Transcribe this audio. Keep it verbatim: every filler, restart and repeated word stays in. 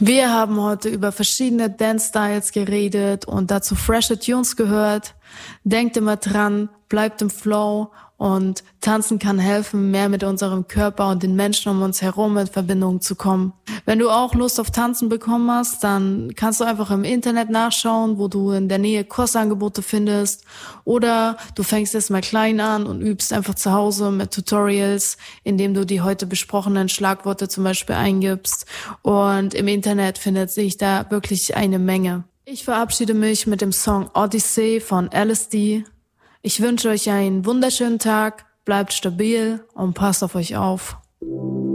Wir haben heute über verschiedene Dance-Styles geredet und dazu freshe Tunes gehört. Denkt immer dran, bleibt im Flow und tanzen kann helfen, mehr mit unserem Körper und den Menschen um uns herum in Verbindung zu kommen. Wenn du auch Lust auf Tanzen bekommen hast, dann kannst du einfach im Internet nachschauen, wo du in der Nähe Kursangebote findest. Oder du fängst erst mal klein an und übst einfach zu Hause mit Tutorials, indem du die heute besprochenen Schlagworte zum Beispiel eingibst. Und im Internet findet sich da wirklich eine Menge. Ich verabschiede mich mit dem Song Odyssey von L S D. Ich wünsche euch einen wunderschönen Tag, bleibt stabil und passt auf euch auf.